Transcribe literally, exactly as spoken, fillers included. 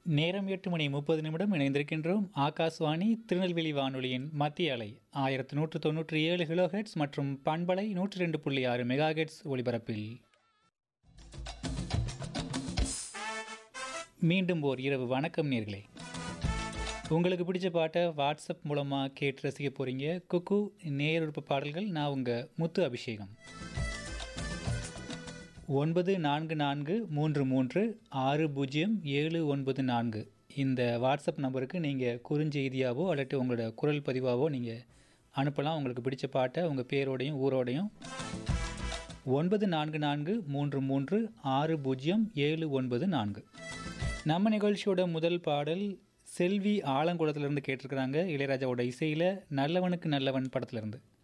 நேரம் எட்டு மணி முப்பது நிமிடம் இணைந்திருக்கின்றோம். ஆகாஷ்வாணி திருநெல்வேலி வானொலியின் மத்திய அலை ஆயிரத்து நூற்று தொன்னூற்றி ஏழு கிலோஹெட்ஸ் மற்றும் பண்பலை நூற்றி ரெண்டு புள்ளி ஆறு மெகாஹெட்ஸ் ஒலிபரப்பில் மீண்டும் ஓர் இரவு வணக்கம் நேர்களே. உங்களுக்கு பிடிச்ச பாட்டை வாட்ஸ்அப் மூலமாக கேட்டு ரசிக்க போகிறீங்க. குக்கு நேருப்பு பாடல்கள். நான் உங்கள் முத்து அபிஷேகம். ஒன்பது நான்கு நான்கு மூன்று மூன்று ஆறு பூஜ்ஜியம் ஏழு ஒன்பது நான்கு இந்த வாட்ஸ்அப் நம்பருக்கு நீங்கள் குறுஞ்செய்தியாவோ அல்லட்டு உங்களோட குரல் பதிவாவோ நீங்கள் அனுப்பலாம். உங்களுக்கு பிடிச்ச பாட்டை உங்கள் பேரோடையும் ஊரோடையும். ஒன்பது நான்கு நான்கு மூன்று மூன்று ஆறு பூஜ்ஜியம் ஏழு ஒன்பது நான்கு. நம்ம நிகழ்ச்சியோட முதல் பாடல் செல்வி ஆலங்குளத்திலேருந்து கேட்டிருக்கிறாங்க. இளையராஜாவோட இசையில் நல்லவனுக்கு நல்லவன் படத்துலேருந்து.